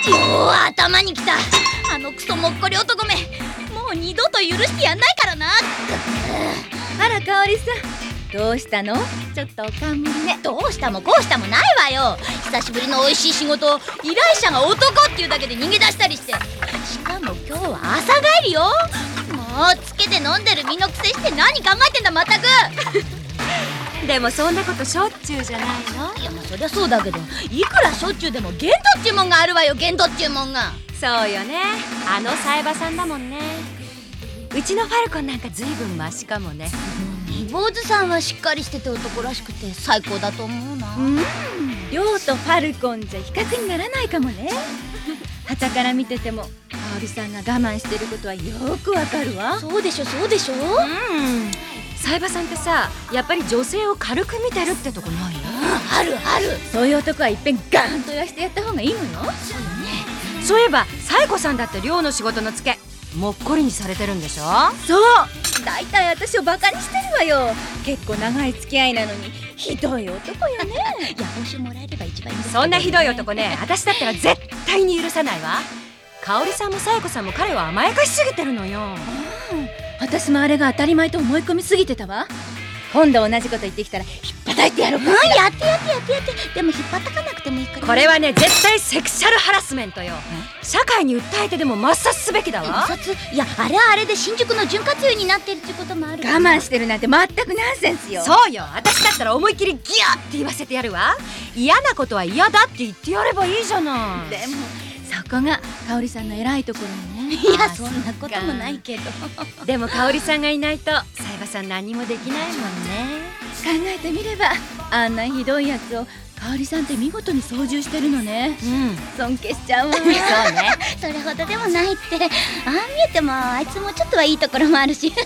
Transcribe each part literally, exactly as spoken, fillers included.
おー、頭にきた。あのクソもっこり男め、もう二度と許してやんないからな。 あら、香織さん、どうしたの？ちょっとおかんむりね。 どうしたもこうしたもないわよ。久しぶりの美味しい仕事を依頼者が男っていうだけで逃げ出したりして、しかも今日は朝帰りよ。もうつけて飲んでる身のくせして何考えてんだまったく。 でもそんなことしょっちゅうじゃないの？ いや、まあそりゃそうだけど、いくらしょっちゅうでも限度っちゅうもんがあるわよ。限度っちゅうもんが。 そうよね、あのサイバさんだもんね。うちのファルコンなんかずいぶんマシかもね。 坊主さんはしっかりしてて男らしくて最高だと思うな。 うん、亮とファルコンじゃ比較にならないかもね。傍から見てても香織さんが我慢してることはよくわかるわ。 そうでしょそうでしょ。うん、 サイバさんってさ、やっぱり女性を軽く見てるってとこないの？ あるある。 そういう男はいっぺんガーンと言わしてやった方がいいのよ。 そうよね。 そういえばサイコさんだって寮の仕事のツケもっこりにされてるんでしょ？ そう、だいたい私をバカにしてるわよ。結構長い付き合いなのにひどい男よね。 いや、報酬もらえれば一番いいんですけどね。 そんなひどい男ね、私だったら絶対に許さないわ。香織さんもサイコさんも彼を甘やかしすぎてるのよ。 私もあれが当たり前と思い込みすぎてたわ。今度同じこと言ってきたらひっぱたいてやろうか。 うん、やってやってやってやって。でも引っ張ったかなくてもいいから。 これはね、絶対セクシャルハラスメントよ。社会に訴えてでも抹殺すべきだわ。 抹殺？いや、あれはあれで新宿の潤滑油になってるってこともある。 我慢してるなんて全くナンセンスよ。 そうよ、私だったら思いっきりギャーって言わせてやるわ。嫌なことは嫌だって言ってやればいいじゃない。 でもそこが香織さんの偉いところよね。 いや、そんなこともないけど。 でも香織さんがいないとサイバさん何もできないもんね。 考えてみればあんなひどいやつを香織さんって見事に操縦してるのね。 うん、 尊敬しちゃうわ。 そうね。 それほどでもないって。ああ見えてもあいつもちょっとはいいところもあるし。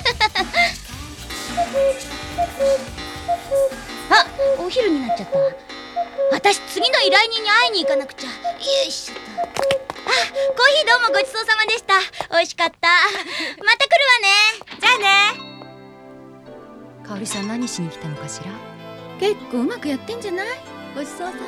あ、お昼になっちゃったわ。私次の依頼人に会いに行かなくちゃ。よいしょっと。あ、コーヒーどうもごちそうさまでした。美味しかった。また来るわね。 じゃあね。香織さん何しに来たのかしら？ 結構うまくやってんじゃない？ごちそうさま。